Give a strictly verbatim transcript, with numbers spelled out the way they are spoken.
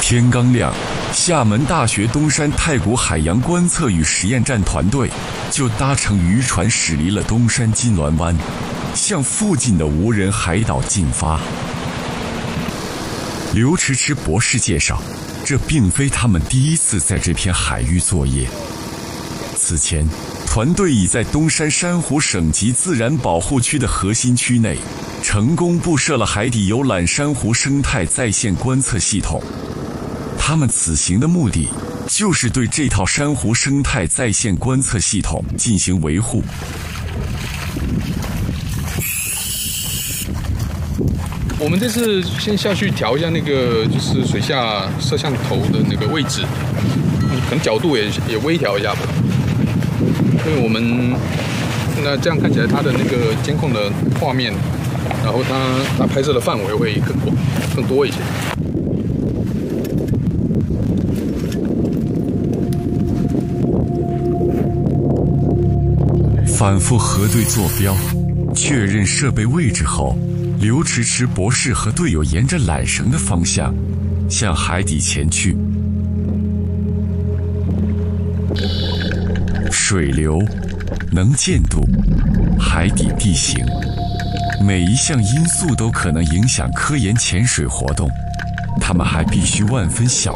天刚亮，厦门大学东山太古海洋观测与实验站团队就搭乘渔船驶离了东山金銮湾，向附近的无人海岛进发。刘迟迟博士介绍，这并非他们第一次在这片海域作业。此前，团队已在东山珊瑚省级自然保护区的核心区内，成功布设了海底游览珊瑚生态在线观测系统。他们此行的目的，就是对这套珊瑚生态在线观测系统进行维护。 我们这次先下去调一下那个，就是水下摄像头的那个位置，可能角度也也微调一下吧。因为我们那这样看起来，它的那个监控的画面，然后它它拍摄的范围会更广、更多一些。 反复核对坐标，确认设备位置后，刘迟迟博士和队友沿着缆绳的方向向海底前去。水流、能见度、海底地形，每一项因素都可能影响科研潜水活动，他们还必须万分小